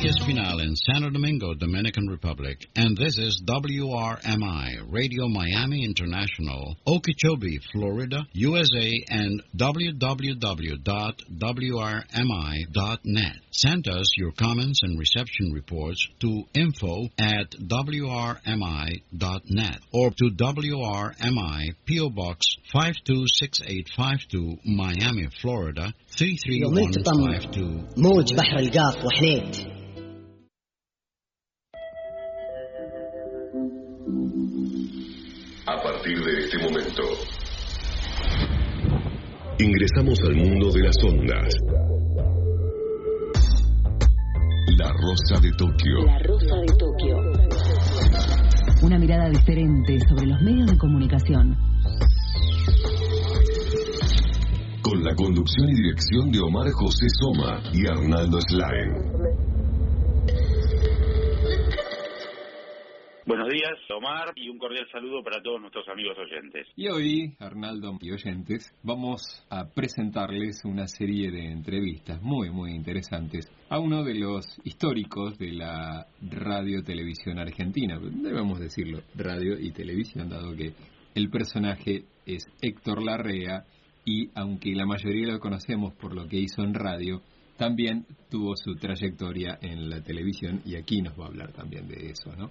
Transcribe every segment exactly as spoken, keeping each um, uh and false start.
Espinal in Santo Domingo, Dominican Republic, and this is W R M I, Radio Miami International, Okeechobee, Florida, U S A, and w w w dot w r m i dot net. Send us your comments and reception reports to info at w r m i dot net or to W R M I, P O Box five two six eight five two, Miami, Florida three three one five two. موج بحر القاف وحنيت. A partir de este momento, ingresamos al mundo de las ondas. La Rosa de Tokio. La Rosa de Tokio. Una mirada diferente sobre los medios de comunicación. Con la conducción y dirección de Omar José Soma y Arnaldo Slaen. Buenos días, Omar, y un cordial saludo para todos nuestros amigos oyentes. Y hoy, Arnaldo y oyentes, vamos a presentarles una serie de entrevistas muy, muy interesantes a uno de los históricos de la radio-televisión argentina. Debemos decirlo, radio y televisión, dado que el personaje es Héctor Larrea, y aunque la mayoría lo conocemos por lo que hizo en radio, también tuvo su trayectoria en la televisión, y aquí nos va a hablar también de eso, ¿no?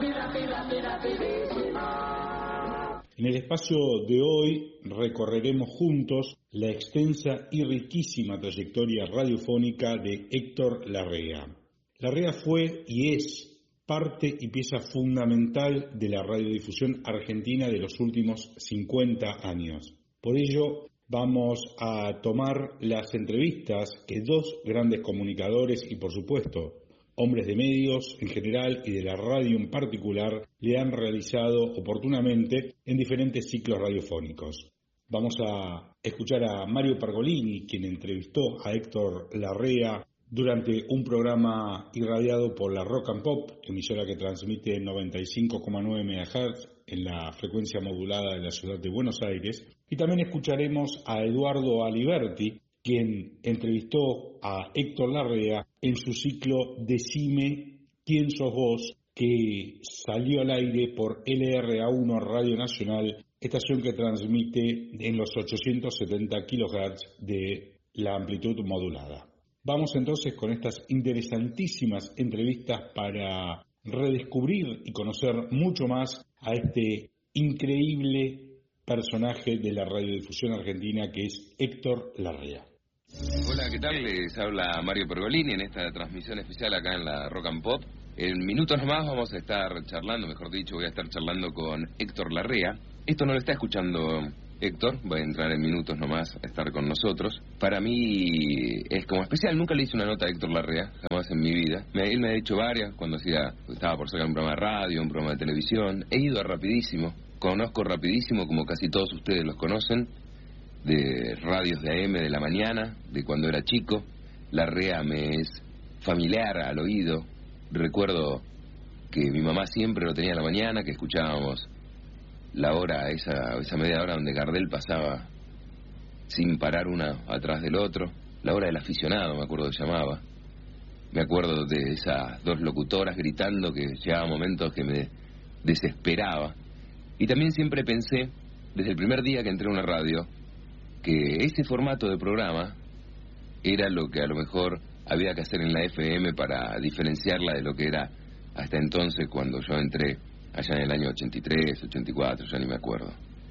En el espacio de hoy recorreremos juntos la extensa y riquísima trayectoria radiofónica de Héctor Larrea. Larrea fue y es parte y pieza fundamental de la radiodifusión argentina de los últimos cincuenta años. Por ello, vamos a tomar las entrevistas que dos grandes comunicadores y, por supuesto, hombres de medios en general y de la radio en particular le han realizado oportunamente en diferentes ciclos radiofónicos. Vamos a escuchar a Mario Pergolini, quien entrevistó a Héctor Larrea durante un programa irradiado por la Rock and Pop, emisora que transmite noventa y cinco coma nueve megahertz en la frecuencia modulada de la ciudad de Buenos Aires. Y también escucharemos a Eduardo Aliberti, quien entrevistó a Héctor Larrea en su ciclo Decime quién sos vos, que salió al aire por L R A uno Radio Nacional, estación que transmite en los ochocientos setenta kilohertz de la amplitud modulada. Vamos entonces con estas interesantísimas entrevistas para redescubrir y conocer mucho más a este increíble personaje de la radiodifusión argentina que es Héctor Larrea. Hola, ¿qué tal? Les habla Mario Pergolini en esta transmisión especial acá en la Rock and Pop. En minutos nomás vamos a estar charlando, mejor dicho, voy a estar charlando con Héctor Larrea. Esto no lo está escuchando Héctor, va a entrar en minutos nomás a estar con nosotros. Para mí es como especial, nunca le hice una nota a Héctor Larrea, jamás en mi vida. Me, él me ha hecho varias cuando hacía, estaba por sacar un programa de radio, un programa de televisión. He ido a Rapidísimo, conozco Rapidísimo como casi todos ustedes los conocen, de radios de A M de la mañana, de cuando era chico. Larrea me es familiar al oído. Recuerdo que mi mamá siempre lo tenía a la mañana, que escuchábamos la hora, esa, esa media hora donde Gardel pasaba sin parar una atrás del otro, la hora del aficionado, me acuerdo que llamaba. Me acuerdo de esas dos locutoras gritando que llegaba momentos que me desesperaba. Y también siempre pensé, desde el primer día que entré a una radio, que ese formato de programa era lo que a lo mejor había que hacer en la F M para diferenciarla de lo que era hasta entonces cuando yo entré allá en el año ochenta y tres, ochenta y cuatro, ya ni me acuerdo.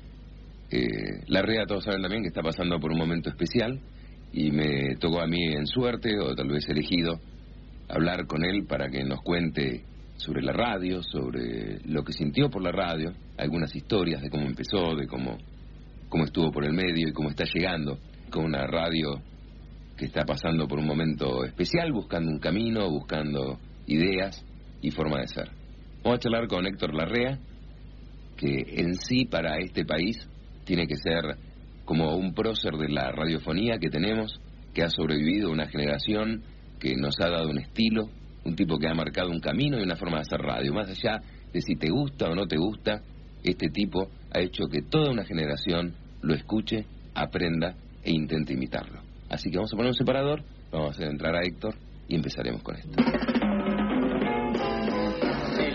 Eh, Larrea, todos saben también que está pasando por un momento especial y me tocó a mí en suerte, o tal vez elegido, hablar con él para que nos cuente sobre la radio, sobre lo que sintió por la radio, algunas historias de cómo empezó, de cómo, cómo estuvo por el medio y cómo está llegando con una radio que está pasando por un momento especial, buscando un camino, buscando ideas y forma de ser. Vamos a charlar con Héctor Larrea, que en sí para este país tiene que ser como un prócer de la radiofonía que tenemos, que ha sobrevivido una generación, que nos ha dado un estilo, un tipo que ha marcado un camino y una forma de hacer radio. Más allá de si te gusta o no te gusta, este tipo ha hecho que toda una generación lo escuche, aprenda e intente imitarlo. Así que vamos a poner un separador, vamos a hacer entrar a Héctor y empezaremos con esto.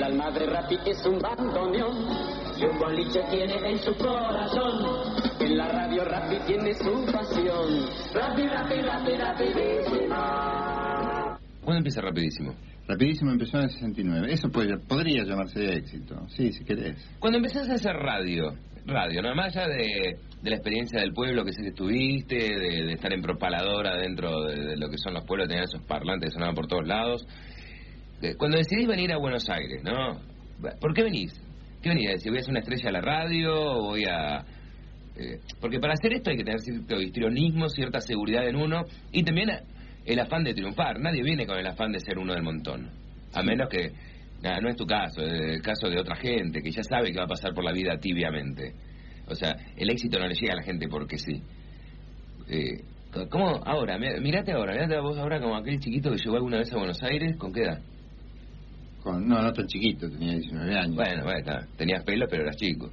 al madre Rappi es un bandoneón y un boliche tiene en su corazón. En la radio Rappi tiene su pasión. Rappi, Rappi, Rappi, rapidísimo. ¿Cuándo empieza Rapidísimo? Rapidísimo empezó en el sesenta y nueve. Eso podría, podría llamarse de éxito. Sí, si querés. Cuando empezaste a hacer radio, radio, nada más allá de, de la experiencia del pueblo que sé que estuviste, de, de estar en propaladora dentro de, de lo que son los pueblos, tener esos parlantes que sonaban por todos lados. Cuando decidís venir a Buenos Aires, ¿no? ¿Por qué venís? ¿Qué venís a decir? ¿Voy a ser una estrella a la radio o voy a...? Eh, porque para hacer esto hay que tener cierto histrionismo, cierta seguridad en uno y también el afán de triunfar. Nadie viene con el afán de ser uno del montón. A menos que... Nada, no es tu caso, es el caso de otra gente que ya sabe que va a pasar por la vida tibiamente. O sea, el éxito no le llega a la gente porque sí. Eh, ¿Cómo? Ahora, mirate ahora, mirate a vos ahora como aquel chiquito que llegó alguna vez a Buenos Aires, ¿con qué edad? Con, no, no tan chiquito, tenía diecinueve años. Bueno, bueno, está, tenías pelo pero eras chico.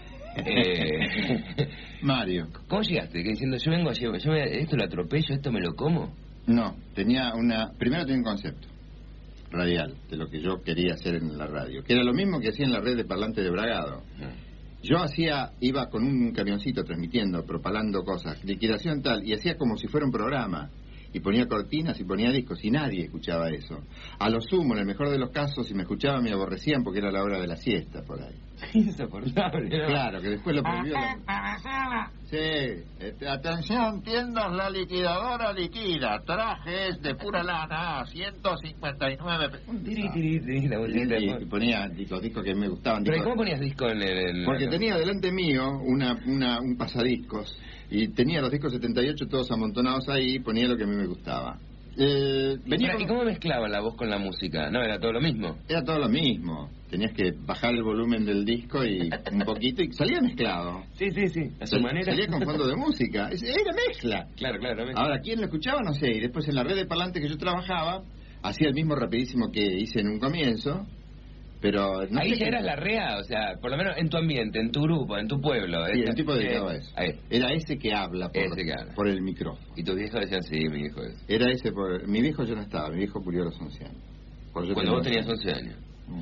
eh, Mario. ¿Cómo llegaste? Que diciendo, yo vengo a llevar, yo me, esto lo atropello, esto me lo como. No, tenía una... Primero tenía un concepto radial de lo que yo quería hacer en la radio, que era lo mismo que hacía en la red de parlante de Bragado. Yo hacía, iba con un camioncito transmitiendo, propalando cosas, liquidación tal, y hacía como si fuera un programa, y ponía cortinas y ponía discos, y nadie escuchaba eso. A lo sumo, en el mejor de los casos, si me escuchaban me aborrecían porque era la hora de la siesta, por ahí. Insoportable, ¿no? Claro, que después lo prohibió la... Sí, este, atención, tiendas, la liquidadora liquida, trajes de pura lana, ciento cincuenta y nueve... Tiri, tiri, tiri, la bolsita. Y, y ponía los discos que me gustaban. ¿Pero discos... cómo ponías disco en el...? En Porque la... tenía delante mío una, una, un pasadiscos, y tenía los discos setenta y ocho todos amontonados ahí, y ponía lo que a mí me gustaba. Eh, venía ¿Y, con... ¿Y cómo mezclaba la voz con la música? ¿No era todo lo mismo? Era todo lo mismo. Tenías que bajar el volumen del disco y un poquito y salía mezclado. Sí, sí, sí, a su Sal, manera. Salía con fondo de música. Era mezcla. Claro, claro. Mezcla. Ahora, ¿quién lo escuchaba? No sé. Y después en la red de parlantes que yo trabajaba, hacía el mismo Rapidísimo que hice en un comienzo. Pero no ahí sé ya qué... eras la rea, o sea, por lo menos en tu ambiente, en tu grupo, en tu pueblo. Sí, esta... el tipo dedicado eh, a eso. Ahí. Era ese que habla por, ese que habla por el micrófono. Y tus viejos decían, sí, mi hijo es. Era ese por... Mi viejo ya no estaba, mi viejo murió a los once años. Cuando tenía vos tenías once años. Mm.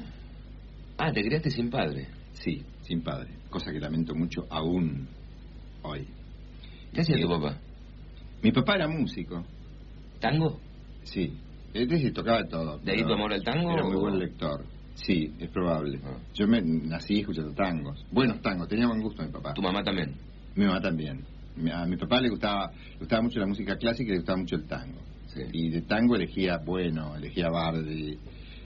Ah, ¿te criaste sin padre? Sí, sin padre. Cosa que lamento mucho aún hoy. ¿Qué hacía tu papá? Mi papá era músico. ¿Tango? Sí. Es decir, tocaba de todo. ¿De ahí tu amor al tango? Era muy o... buen lector. Sí, es probable. Ah. Yo me nací escuchando tangos. Buenos tangos, tenía buen gusto mi papá. ¿Tu mamá también? Mi mamá también. A mi papá le gustaba, le gustaba mucho la música clásica y le gustaba mucho el tango. Sí. Y de tango elegía, bueno, elegía Bardi,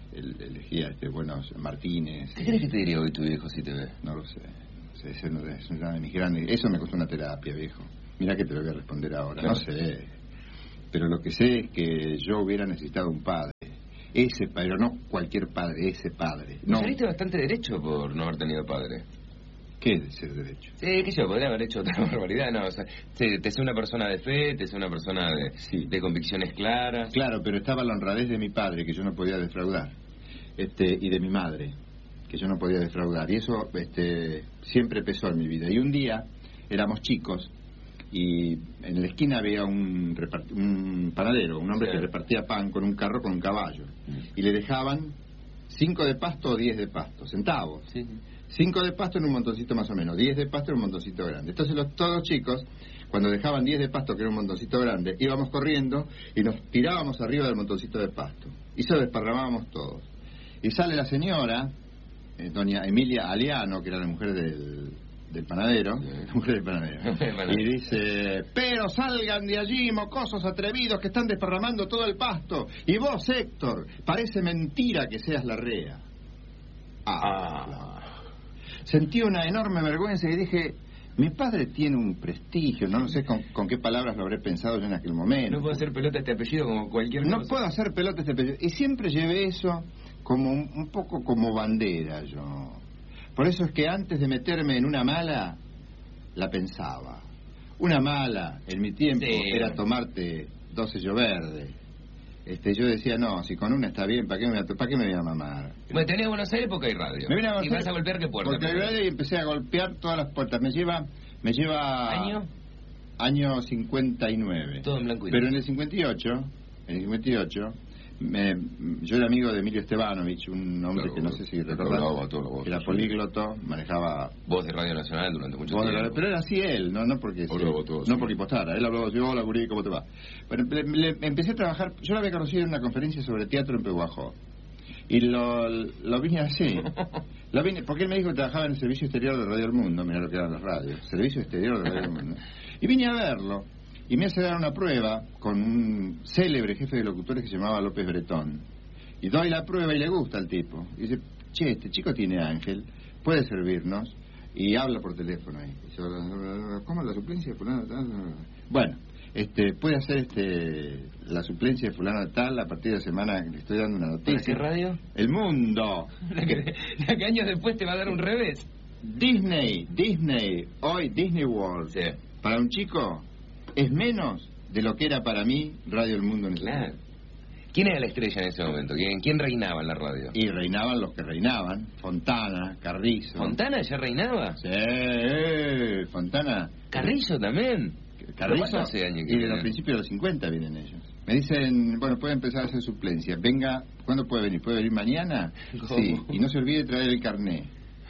elegía este buenos Martínez. ¿Qué crees que te diría hoy tu viejo si te ve? No lo sé. No sé, ese no es una de mis grandes... Eso me costó una terapia, viejo. Mirá que te lo voy a responder ahora. Claro. No sé. Pero lo que sé es que yo hubiera necesitado un padre. Ese padre, no cualquier padre, ese padre. No. Saliste bastante derecho por no haber tenido padre. ¿Qué es de ser derecho? Sí, que yo podría haber hecho otra barbaridad, no, o sea, te, te sé una persona de fe, te sé una persona de, sí. de convicciones claras. Claro, pero estaba la honradez de mi padre, que yo no podía defraudar, este, y de mi madre, que yo no podía defraudar, y eso este, siempre pesó en mi vida. Y un día, éramos chicos, y en la esquina había un, repart- un panadero, un hombre sí. que repartía pan con un carro con un caballo, mm. y le dejaban cinco de pasto o diez de pasto, centavos. Sí. Cinco de pasto en un montoncito más o menos, diez de pasto en un montoncito grande. Entonces los, todos los chicos, cuando dejaban diez de pasto, que era un montoncito grande, íbamos corriendo y nos tirábamos arriba del montoncito de pasto. Y se lo desparramábamos todos. Y sale la señora, eh, doña Emilia Aliano, que era la mujer del, del panadero, la mujer del panadero, y dice, pero salgan de allí, mocosos atrevidos que están desparramando todo el pasto. Y vos, Héctor, parece mentira que seas la rea. Ah, ah. Sentí una enorme vergüenza y dije, mi padre tiene un prestigio, no, no sé con, con qué palabras lo habré pensado yo en aquel momento. No puedo hacer pelota este apellido como cualquier cosa. No puedo hacer pelota este apellido. Y siempre llevé eso como un, un poco como bandera yo. Por eso es que antes de meterme en una mala, la pensaba. Una mala, en mi tiempo, sí. era tomarte dos sello verde. Este, yo decía, no, si con una está bien, ¿para qué me, ¿para qué me voy a mamar? Bueno, tenés Buenos Aires porque hay radio. Me vine a y vas a golpear qué puerta. Porque hay radio y empecé a golpear todas las puertas. Me lleva... Me lleva ¿Año? Año cincuenta y nueve. Todo en blanco y Pero en el cincuenta y ocho, en el cincuenta y ocho, me, yo era amigo de Emilio Estebanovich, un hombre claro, que no sé si recordás, era polígloto, manejaba voz de Radio Nacional durante mucho tiempo. Radio, pero era así él, no no porque se, todo, no porque impostara, él hablaba así, hola gurí, ¿cómo te va? Bueno, le, le, empecé a trabajar, yo lo había conocido en una conferencia sobre teatro en Pehuajó. Y lo, lo vine así. Lo vine, porque él me dijo que trabajaba en el Servicio Exterior de Radio El Mundo, mira lo que eran las radios, Servicio Exterior de Radio El Mundo. Y vine a verlo. Y me hace dar una prueba con un célebre jefe de locutores que se llamaba López Bretón. Y doy la prueba y le gusta al tipo. Y dice, che, este chico tiene ángel, puede servirnos. Y habla por teléfono ahí. Dice, ¿cómo la suplencia de fulano tal? Bueno, este, puede hacer este la suplencia de fulano tal a partir de la semana que le estoy dando una noticia. ¿Para qué radio? El Mundo. La que, la que años después te va a dar un revés. Disney, Disney, hoy Disney World. Sí. Para un chico es menos de lo que era para mí Radio El Mundo en ese claro. momento. ¿Quién era la estrella en ese momento? ¿Quién, ¿Quién reinaba en la radio? Y reinaban los que reinaban. Fontana, Carrizo. ¿Fontana ya reinaba? Sí, eh, Fontana. ¿Carrizo también? Carrizo hace años que y de los principios de los cincuenta vienen ellos. Me dicen, bueno, puede empezar a hacer suplencia. Venga, ¿cuándo puede venir? ¿Puede venir mañana? ¿Cómo? Sí, y no se olvide de traer el carné.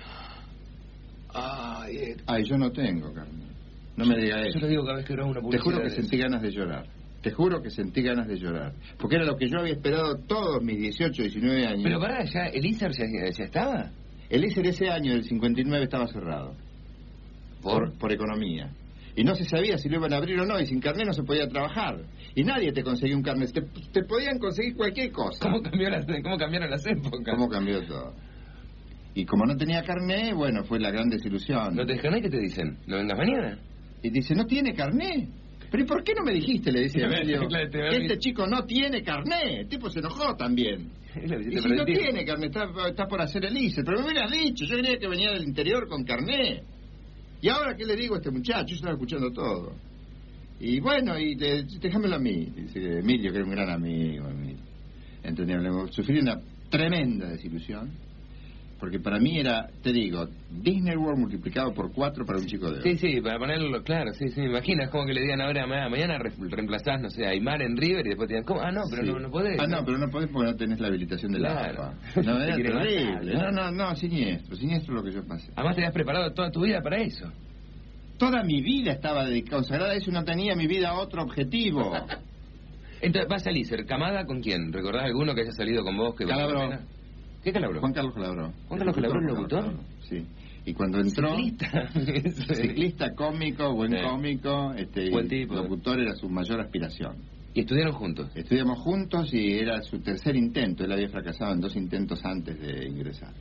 Ay, eh. Ay, yo no tengo carné. No me diga eso. Yo te digo cada vez que grabo una publicidad. Te juro que sentí ganas de llorar. Te juro que sentí ganas de llorar. Porque era lo que yo había esperado todos mis dieciocho, diecinueve años. Pero pará, ¿ya el I S E R ya, ya estaba? El I S E R ese año, del cincuenta y nueve, estaba cerrado. ¿Por? Por, por economía. Y no se sabía si lo iban a abrir o no, y sin carnet no se podía trabajar. Y nadie te conseguía un carnet. Te, te podían conseguir cualquier cosa. ¿Cómo, cambió la, ¿Cómo cambiaron las épocas? ¿Cómo cambió todo? Y como no tenía carnet, bueno, fue la gran desilusión. ¿No tenés carnet? ¿Qué te dicen? ¿No vengas mañana? Y dice, ¿no tiene carnet? ¿Pero y por qué no me dijiste? Le dice Emilio. Este chico no tiene carnet. El tipo se enojó también. Y si no tiene carnet, está, está por hacer el I S E R. Pero me hubieras dicho, yo creía que venía del interior con carnet. ¿Y ahora qué le digo a este muchacho? Yo estaba escuchando todo. Y bueno, y de, déjamelo a mí. Dice Emilio, que era un gran amigo. Entonces, sufrí una tremenda desilusión. Porque para mí era, te digo, Disney World multiplicado por cuatro para un chico de hoy. Sí, sí, para ponerlo claro, sí, sí, me imaginas como que le digan ahora, mañana re reemplazás, no sé, a Aymar en River y después te digan, ¿cómo? Ah, no, pero sí. no, no podés. Ah, no, pero no podés porque no tenés la habilitación de claro. la A F A. No, era terrible. No, no, no, siniestro, siniestro lo que yo pasé. Además te habías preparado toda tu vida para eso. Toda mi vida estaba dedicada, consagrada a eso, no tenía mi vida a otro objetivo. Entonces, vas a I S E R, ¿camada con quién? ¿Recordás alguno que haya salido con vos? Que Calabró. ¿Qué Calabró? Juan Carlos Calabró. ¿Juan Carlos Calabró, el locutor? Sí. Y cuando entró... Ciclista. Ciclista, cómico, buen sí. cómico, este, buen tipo. Locutor era su mayor aspiración. ¿Y estudiaron juntos? Estudiamos juntos y era su tercer intento. Él había fracasado en dos intentos antes de ingresar.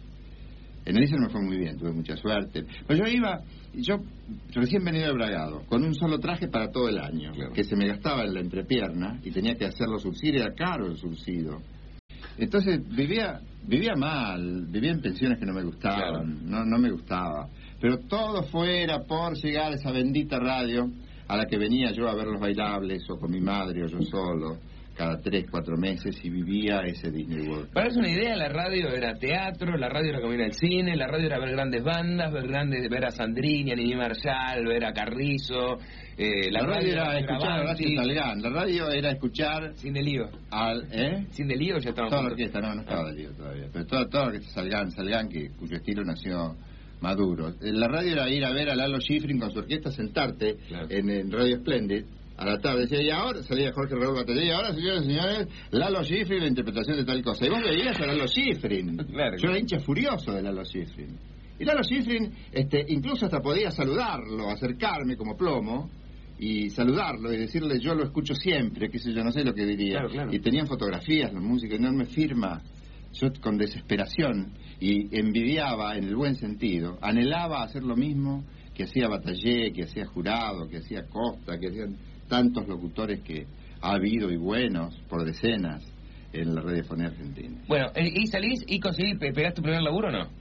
En el I S E R me fue muy bien, tuve mucha suerte. Pero yo iba, yo recién venido de Bragado, con un solo traje para todo el año, claro. que se me gastaba en la entrepierna y tenía que hacerlo surcir, era caro el surcido. Entonces vivía vivía mal, vivía en pensiones que no me gustaban, claro. no no me gustaba. Pero todo fuera por llegar a esa bendita radio a la que venía yo a ver los bailables, o con mi madre, o yo solo, cada tres, cuatro meses, y vivía ese Disney World. Para darse una idea, la radio era teatro, la radio era como ir al cine, la radio era ver grandes bandas, ver grandes ver a Sandrini, a Nini Marshall, ver a Carrizo... Eh, la, la radio, radio era, era escuchar a Horacio Salgán, la radio era escuchar... Sin Delío. Al, ¿eh? Sin Delío ya estaba... Toda la orquesta, no, no estaba ah. Delío todavía, pero toda, toda la orquesta Salgán, Salgán, que, cuyo estilo nació maduro. La radio era ir a ver a Lalo Schifrin con su orquesta, sentarte claro. en, en Radio Splendid, a la tarde, decía, y ahora salía Jorge Raúl Bataller, y ahora, señores y señores, Lalo Schifrin, la interpretación de tal cosa. Y vos veías a Lalo Schifrin. Claro. Yo era hincha furioso de Lalo Schifrin. Y Lalo Schifrin, este, incluso hasta podía saludarlo, acercarme como plomo, y saludarlo y decirle yo lo escucho siempre, qué sé yo, no sé lo que diría. Claro, claro. Y tenían fotografías, la música, enorme firma. Yo con desesperación y envidiaba en el buen sentido, anhelaba hacer lo mismo que hacía Bataller, que hacía Jurado, que hacía Costa, que hacían tantos locutores que ha habido y buenos por decenas en la radiofonía argentina. Bueno, ¿y salís y conseguís, pegás tu primer laburo o no?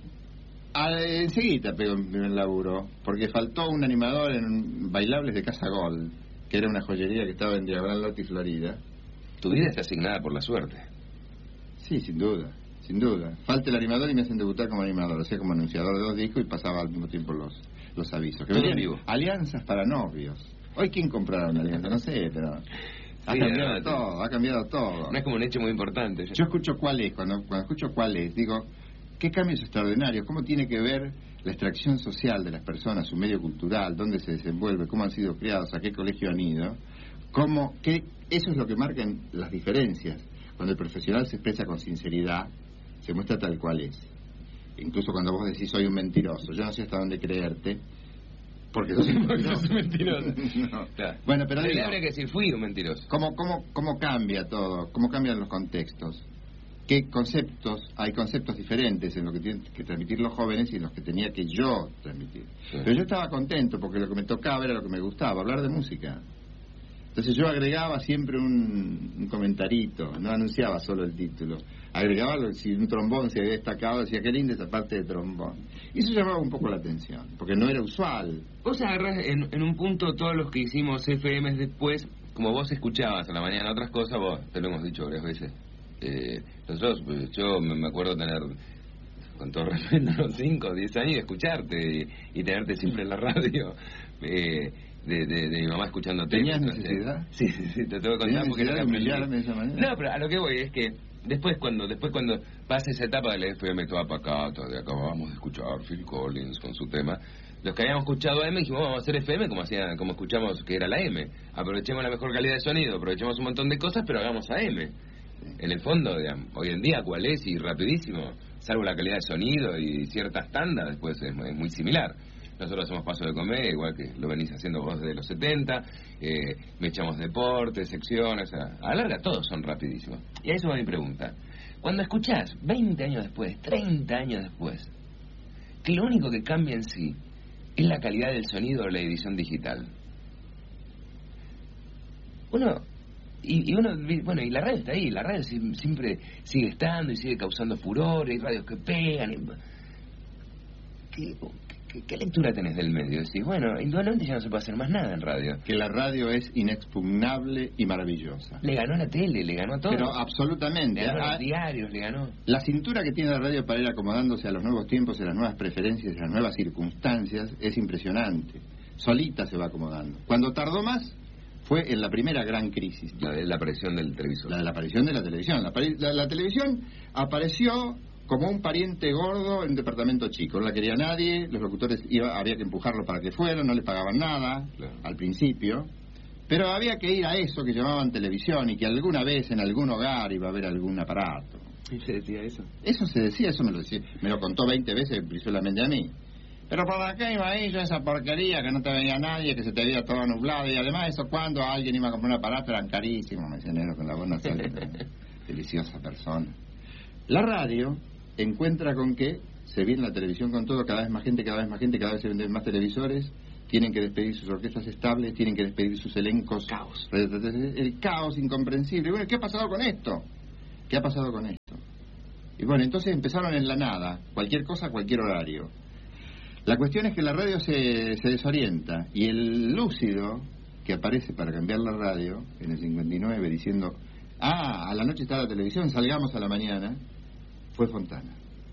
Ah, enseguida pegó mi primer laburo, porque faltó un animador en Bailables de Casa Gol, que era una joyería que estaba en Diagonal Lotti, Florida. Tu vida está asignada por la suerte. Sí, sin duda, sin duda. Falta el animador y me hacen debutar como animador, o sea, como anunciador de dos discos, y pasaba al mismo tiempo los, los avisos. Que todo en vivo. Alianzas para novios. Hoy, ¿quién comprará una alianza? No sé, pero... Ha Sí, cambiado además, todo, ha cambiado todo. No es como un hecho muy importante. Yo escucho cuál es, cuando, cuando escucho cuál es, digo, ¿qué cambios extraordinarios? ¿Cómo tiene que ver la extracción social de las personas, su medio cultural, dónde se desenvuelve, cómo han sido criados, a qué colegio han ido? ¿Cómo, qué, eso es lo que marcan las diferencias. Cuando el profesional se expresa con sinceridad, se muestra tal cual es. Incluso cuando vos decís soy un mentiroso, yo no sé hasta dónde creerte, porque sos un mentiroso. mentiroso. No. Claro. Bueno, pero Le digo, habría que decir fui un mentiroso. ¿cómo, cómo, ¿cómo cambia todo? ¿Cómo cambian los contextos? ¿Qué conceptos? Hay conceptos diferentes en lo que tienen que transmitir los jóvenes y en los que tenía que yo transmitir. Sí. Pero yo estaba contento porque lo que me tocaba era lo que me gustaba, hablar de música. Entonces yo agregaba siempre un, un comentarito, no anunciaba solo el título. Agregaba lo, si un trombón se había destacado, decía qué linda esa parte de trombón. Y eso llamaba un poco la atención, porque no era usual. Vos agarrás en, en un punto todos los que hicimos F Ms después, como vos escuchabas a la mañana otras cosas, vos, te lo hemos dicho varias veces. Eh, nosotros, pues, yo me, me acuerdo tener, con todo respeto, unos cinco o diez años y escucharte y, y tenerte siempre en la radio. Eh, De, de, de mi mamá escuchándote. ¿Tenías necesidad? Sí, sí, sí, te tengo que contar porque necesidad era de que aprendí. humillarme de esa manera? No, pero a lo que voy es que después cuando después cuando pasa esa etapa del F M toda pacata, de acabamos de escuchar Phil Collins con su tema, los que habíamos escuchado M dijimos vamos a hacer F M como hacía, como escuchamos que era la M, aprovechemos la mejor calidad de sonido, aprovechemos un montón de cosas, pero hagamos A M. En el fondo, digamos, hoy en día cuál es y rapidísimo, salvo la calidad de sonido y ciertas tandas, después es, es muy similar. Nosotros hacemos Paso de Comedia, igual que lo venís haciendo vos desde los setenta, eh, me echamos deportes, secciones, a, a la larga todos son rapidísimos. Y a eso va mi pregunta. Cuando escuchás veinte años después, treinta años después, que lo único que cambia en sí es la calidad del sonido o la edición digital. Uno, y, y uno, bueno, y la radio está ahí, la radio siempre sigue estando y sigue causando furor, hay radios que pegan. Y, ¿qué, qué, ¿Qué lectura tenés del medio? Decís, bueno, indudablemente ya no se puede hacer más nada en radio. Que la radio es inexpugnable y maravillosa. Le ganó a la tele, le ganó a todo. Pero absolutamente. Le ganó a Ah, los diarios, le ganó. La cintura que tiene la radio para ir acomodándose a los nuevos tiempos, a las nuevas preferencias, a las nuevas circunstancias, es impresionante. Solita se va acomodando. Cuando tardó más, fue en la primera gran crisis. La de la aparición del televisor. La de la aparición de la televisión. La, apari- la, la televisión apareció como un pariente gordo en un departamento chico. No la quería nadie, los locutores iba, había que empujarlos para que fueran, no les pagaban nada, Claro. al principio. Pero había que ir a eso que llamaban televisión y que alguna vez en algún hogar iba a haber algún aparato. ¿Y se decía eso? Eso se decía, eso me lo decía, me lo contó veinte veces solamente a mí. Pero ¿para qué iba ahí yo esa porquería que no te veía nadie, que se te veía todo nublado? Y además eso cuando alguien iba a comprar un aparato eran carísimos, me decían ellos con la buena salud. Deliciosa persona. La radio encuentra con que se viene la televisión con todo, cada vez más gente, cada vez más gente, cada vez se venden más televisores, tienen que despedir sus orquestas estables, tienen que despedir sus elencos. Caos. El caos incomprensible. Bueno, ¿qué ha pasado con esto? ¿Qué ha pasado con esto? Y bueno, entonces empezaron en la nada, cualquier cosa, a cualquier horario. La cuestión es que la radio se, se desorienta y el lúcido que aparece para cambiar la radio en el cincuenta y nueve diciendo, ah, a la noche está la televisión, salgamos a la mañana, fue Fontana.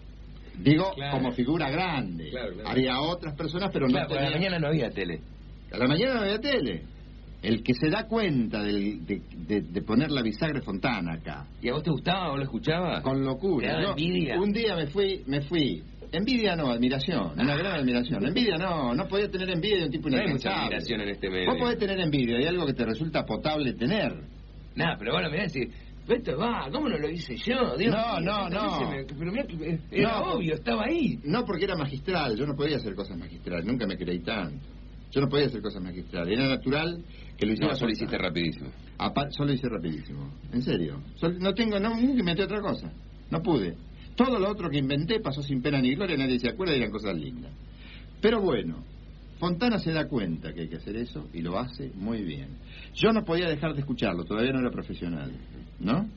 Digo, Claro. como figura grande. Claro, claro. Había otras personas, pero Claro, no porque a la tenía... mañana no había tele. A la mañana no había tele. El que se da cuenta del- de, de, de poner la bisagra es Fontana acá. ¿Y a vos te gustaba? ¿Vos lo escuchabas? Con ¿Te locura. daba Yo, envidia? un día me fui, me fui. Envidia no, admiración, una gran admiración. Envidia no, no podía tener envidia de un tipo No hay mucha inalcanzable. admiración en este medio. Vos podés tener envidia, hay algo que te resulta potable tener. Nah, pero vos lo mirás y decís, esto va, ¿cómo no lo hice yo? Dios No, mío, no, esto no. se me- Pero mirá que era No. obvio, estaba ahí. No porque era magistral, yo no podía hacer cosas magistrales, nunca me creí tanto. Yo no podía hacer cosas magistrales, era natural que lo hiciera. No, solo Fontana. hiciste rapidísimo. Apa- solo hice rapidísimo, en serio. Sol- no tengo, no, nunca inventé otra cosa, no pude. Todo lo otro que inventé pasó sin pena ni gloria, nadie se acuerda y eran cosas lindas. Pero bueno, Fontana se da cuenta que hay que hacer eso y lo hace muy bien. Yo no podía dejar de escucharlo, todavía no era profesional, ¿no?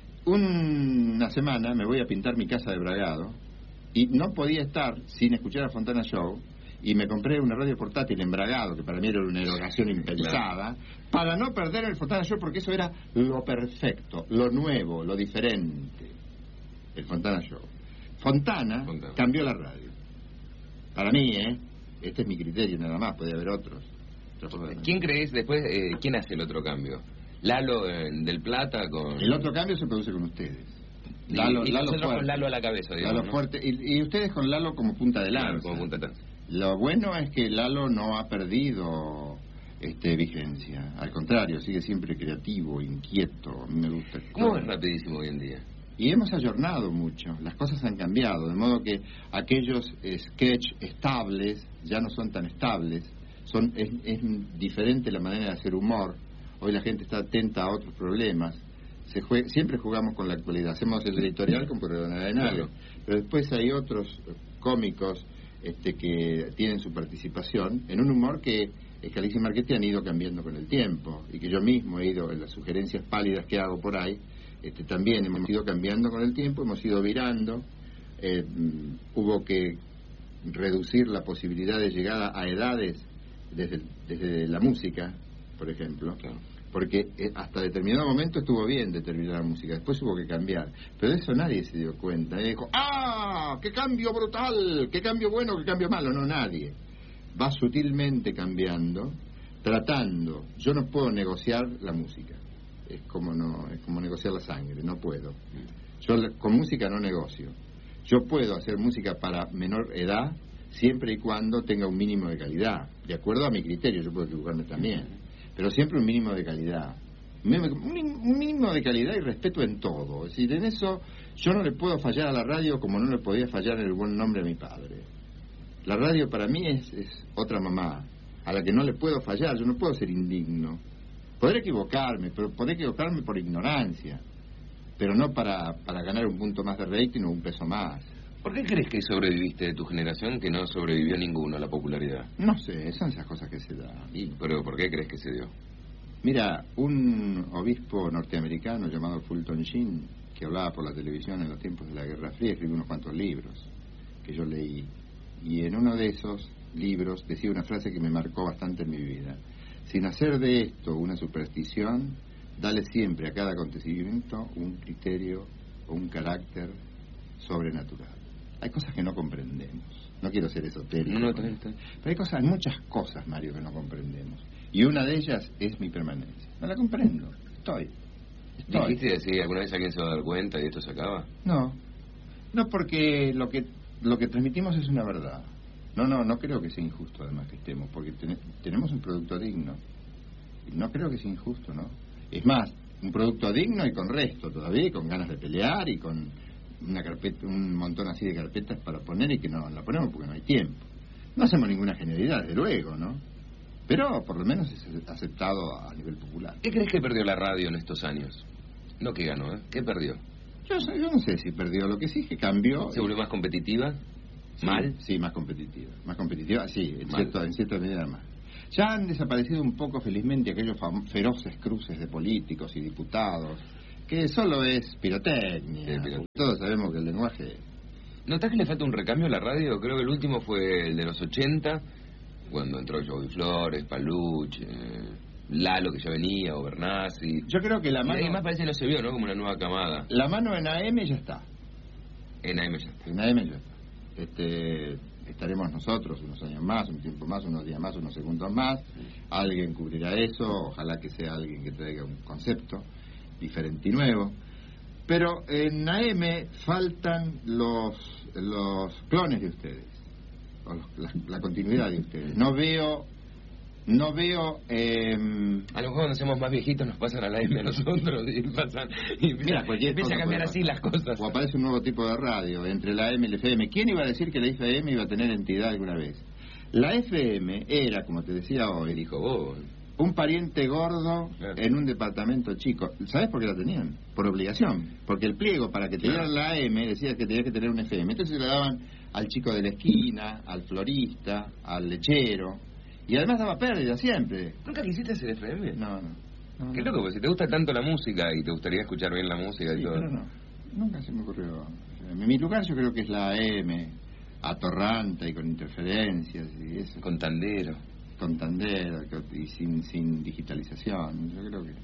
Un- una semana me voy a pintar mi casa de Bragado y no podía estar sin escuchar a Fontana Show y me compré una radio portátil en Bragado, que para mí era una erogación impensada, para no perder el Fontana Show porque eso era lo perfecto, lo nuevo, lo diferente. El Fontana Show. Fontana, Fontana. cambió la radio. Para mí, ¿eh? Este es mi criterio nada más, puede haber otros. Otras formas de- ¿Quién crees después, eh, quién hace el otro cambio? Lalo eh, del Plata con... El otro cambio se produce con ustedes. Y, Lalo, y Lalo nosotros fuerte. con Lalo a la cabeza, digamos, Lalo ¿no? fuerte. Y, y ustedes con Lalo como punta de lanza. Claro, como punta de lanza. Lo bueno es que Lalo no ha perdido este vigencia. Al contrario, sigue siempre creativo, inquieto. A mí me gusta. ¿Cómo es Rapidísimo hoy en día? Y hemos ayornado mucho, las cosas han cambiado, de modo que aquellos eh, sketch estables ya no son tan estables, son es, es diferente la manera de hacer humor, hoy la gente está atenta a otros problemas, se jue, siempre jugamos con la actualidad, hacemos el editorial con Perdona de Nadie, pero después hay otros cómicos este, que tienen su participación en un humor que Scalise y Marchetti han ido cambiando con el tiempo, y que yo mismo he ido en las sugerencias pálidas que hago por ahí. Este, también hemos ido cambiando con el tiempo, hemos ido virando, eh, hubo que reducir la posibilidad de llegada a edades desde, desde la música, por ejemplo, claro. Porque eh, hasta determinado momento estuvo bien determinada música, después hubo que cambiar, pero de eso nadie se dio cuenta, ¿eh? Dijo, ¡ah! ¡Qué cambio brutal! ¡Qué cambio bueno! ¡Qué cambio malo! No, nadie. Va sutilmente cambiando, tratando. Yo no puedo negociar la música. Es como no es como negociar la sangre, no puedo. Yo con música no negocio. Yo puedo hacer música para menor edad siempre y cuando tenga un mínimo de calidad, de acuerdo a mi criterio. Yo puedo equivocarme también, pero siempre un mínimo de calidad, un mínimo de calidad y respeto en todo. Es decir, en eso yo no le puedo fallar a la radio como no le podía fallar en el buen nombre a mi padre. La radio para mí es, es otra mamá a la que no le puedo fallar. Yo no puedo ser indigno. Podré equivocarme, pero podré equivocarme por ignorancia, pero no para, para ganar un punto más de rating o un peso más. ¿Por qué crees que sobreviviste de tu generación que no sobrevivió ninguno a la popularidad? No sé, son esas cosas que se dan. ¿Y, pero por qué crees que se dio? Mira, un obispo norteamericano llamado Fulton Sheen, que hablaba por la televisión en los tiempos de la Guerra Fría, escribió unos cuantos libros que yo leí, y en uno de esos libros decía una frase que me marcó bastante en mi vida. Sin hacer de esto una superstición, dale siempre a cada acontecimiento un criterio o un carácter sobrenatural. Hay cosas que no comprendemos. No quiero ser esotérico. No, no, no, no. Pero hay cosas, muchas cosas, Mario, que no comprendemos. Y una de ellas es mi permanencia. No la comprendo. Estoy. Estoy. ¿Dijiste si alguna vez alguien se va a dar cuenta y esto se acaba? No. No, porque lo que lo que transmitimos es una verdad. No, no, no creo que sea injusto además que estemos, porque ten, tenemos un producto digno. Y no creo que sea injusto, ¿no? Es más, un producto digno y con resto todavía, y con ganas de pelear y con una carpeta, un montón así de carpetas para poner y que no la ponemos porque no hay tiempo. No hacemos ninguna genialidad, desde luego, ¿no? Pero por lo menos es aceptado a nivel popular. ¿Qué crees que perdió la radio en estos años? No que ganó, ¿eh? ¿Qué perdió? Yo, yo no sé si perdió, lo que sí es que cambió. ¿Se volvió más competitiva? Sí, ¿Mal? Sí, más competitiva. Más competitiva, sí, en, cierto, en cierta medida más. Ya han desaparecido un poco, felizmente, aquellos feroces cruces de políticos y diputados, que solo es pirotecnia. Sí, pirotecnia. Todos sabemos que el lenguaje... ¿Notás que le falta un recambio a la radio? Creo que el último fue el de los ochenta, cuando entró Joey Flores, Paluch, eh, Lalo, que ya venía, o Bernasi. Yo creo que la mano... Y además parece que no se vio, ¿no? Como una nueva camada. La mano en A M ya está. En A M ya está. En A M ya está. Este, estaremos nosotros unos años más, un tiempo más, unos días más, unos segundos más. Alguien cubrirá eso, ojalá que sea alguien que traiga un concepto diferente y nuevo. Pero en A M faltan los los clones de ustedes, o los, la, la continuidad de ustedes. No veo no veo eh... a lo mejor cuando seamos más viejitos nos pasan a la M a nosotros y pasan y Mira, empieza a cambiar así las cosas, o aparece un nuevo tipo de radio entre la A M y la F M. ¿Quién iba a decir que la F M iba a tener entidad alguna vez? La F M era, como te decía hoy, dijo vos, un pariente gordo, claro, en un departamento chico. ¿Sabes por qué la tenían? Por obligación. Porque el pliego para que te dieran la A M decía que tenías que tener un F M. Entonces se la daban al chico de la esquina, al florista, al lechero. Y además daba pérdida siempre. ¿Nunca quisiste hacer F M? No, no. no Qué no. loco, porque si te gusta tanto la música y te gustaría escuchar bien la música sí, y todo. Pero no, nunca se me ocurrió. En mi lugar yo creo que es la A M, atorranta y con interferencias y eso. Con tandero. Con tandero y sin, sin digitalización. Yo creo que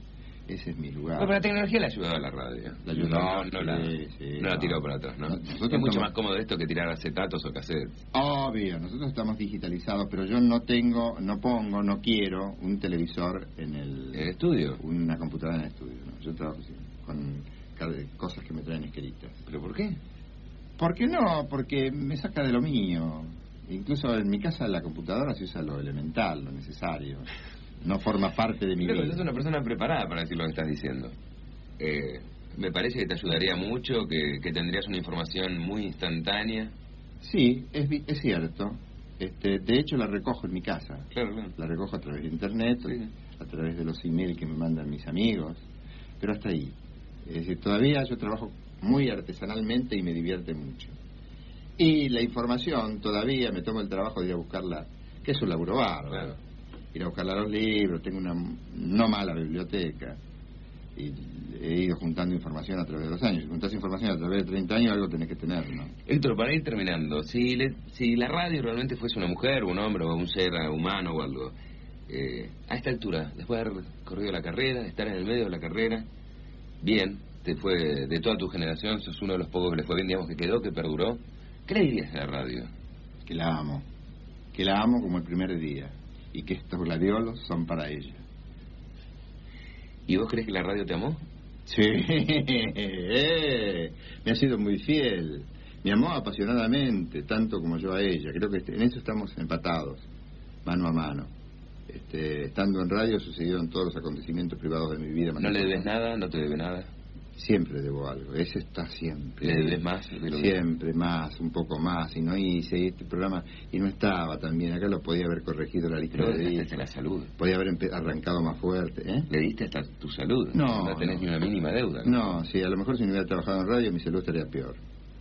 Ese es mi lugar. Pero la tecnología le ha ayudado a la radio. La ayudó. No, no la, Sí, sí, no la no. tiró para atrás, ¿no? No, nosotros es mucho estamos- más cómodo esto que tirar acetatos o cassettes. Obvio, nosotros estamos digitalizados, pero yo no tengo, no pongo, no quiero un televisor en el... ¿En el estudio? Una computadora en el estudio, ¿no? Yo trabajo así, con ca- cosas que me traen escritas. ¿Pero por qué? ¿Por qué no? Porque me saca de lo mío. Incluso en mi casa la computadora se usa lo elemental, lo necesario. No forma parte de mi Pero vida. sos una persona preparada para decir lo que estás diciendo. Eh, me parece que te ayudaría mucho, que, que tendrías una información muy instantánea. Sí, es, vi- es cierto. Este, de hecho, la recojo en mi casa. Claro, claro. La recojo a través de internet, Sí. a través de los emails que me mandan mis amigos. Pero hasta ahí. Es decir, todavía yo trabajo muy artesanalmente y me divierte mucho. Y la información, todavía me tomo el trabajo de ir a buscarla, que es un laburo bárbaro. Claro. Ir a buscarla a los libros, tengo una no mala biblioteca. Y he ido juntando información a través de los años. Si juntás información a través de treinta años, algo tenés que tener, ¿no? Héctor, para ir terminando, si, le- si la radio realmente fuese una mujer, un hombre o un ser humano o algo, eh, a esta altura, después de haber corrido la carrera, de estar en el medio de la carrera, bien, te fue de toda tu generación, sos uno de los pocos que le fue bien, digamos, que quedó, que perduró, ¿qué le dirías a la radio? Que la amo. Que la amo como el primer día. Y que estos gladiolos son para ella. ¿Y vos crees que la radio te amó? Sí, eh, me ha sido muy fiel. Me amó apasionadamente, tanto como yo a ella. Creo que en eso estamos empatados, mano a mano. Este, estando en radio sucedieron todos los acontecimientos privados de mi vida. ¿No le debes nada? ¿No te debe nada? Siempre debo algo, ese está siempre. ¿Le debes más de lo que- Siempre, más, un poco más. Y no hice este programa y no estaba tan bien. Acá lo podía haber corregido la lista Pero de dejaste discos. hasta la salud. Podía haber empe- arrancado más fuerte, ¿eh? Le diste hasta tu salud. No, No tenés no. ni una mínima deuda. No, sí, a lo mejor si no hubiera trabajado en radio mi salud estaría peor.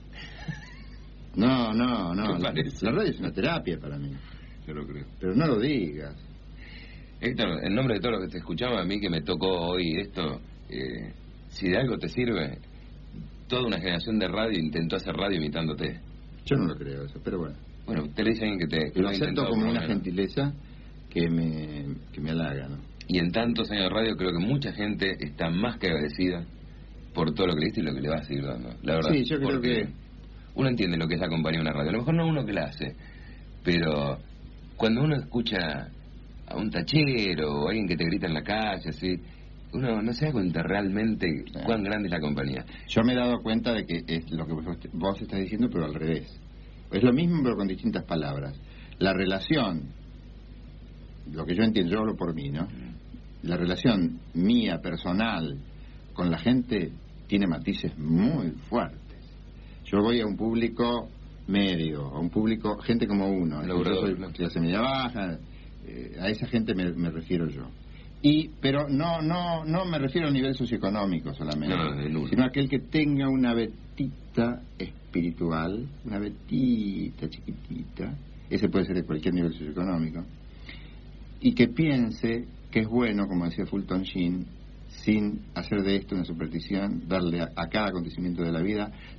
No, no, no. ¿Qué La, parece? la radio es una terapia para mí. Yo lo creo. Pero no lo digas. Héctor, en nombre de todos los que te escuchaba, a mí que me tocó hoy esto, eh, si de algo te sirve, toda una generación de radio intentó hacer radio imitándote. Yo no lo creo eso, pero bueno. Bueno, te lo dice alguien que te que Lo ha acepto intentado como por lo una menos. gentileza que me, que me halaga, ¿no? Y en tantos años de radio creo que mucha gente está más que agradecida por todo lo que le diste y lo que le va a seguir dando. La verdad. Sí, yo creo porque que- uno entiende lo que es la compañía de una radio. A lo mejor no uno que la hace, pero cuando uno escucha a un tachero o alguien que te grita en la calle, así, uno no se da cuenta realmente cuán grande es la compañía. Yo me he dado cuenta de que es lo que vos, vos estás diciendo, pero al revés. Es lo mismo, pero con distintas palabras. La relación, lo que yo entiendo, yo hablo por mí, ¿no? La relación mía, personal, con la gente, tiene matices muy fuertes. Yo voy a un público medio, a un público, gente como uno. Yo soy clase media baja, eh, a esa gente me, me refiero yo. Y, pero no, no, no me refiero a nivel socioeconómico solamente, No, de nulo. sino aquel que tenga una vetita espiritual, una vetita chiquitita, ese puede ser de cualquier nivel socioeconómico, y que piense que es bueno, como decía Fulton Sheen, sin hacer de esto una superstición, darle a, a cada acontecimiento de la vida